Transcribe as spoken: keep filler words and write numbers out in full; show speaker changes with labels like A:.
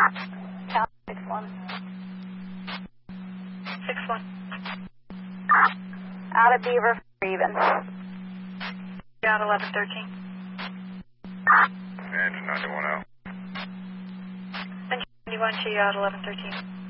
A: Cal six one.
B: six one.
A: Out of Beaver for even.
B: Out eleven thirteen.
C: Engine ninety-one out.
B: Engine ninety-one, G out eleven thirteen.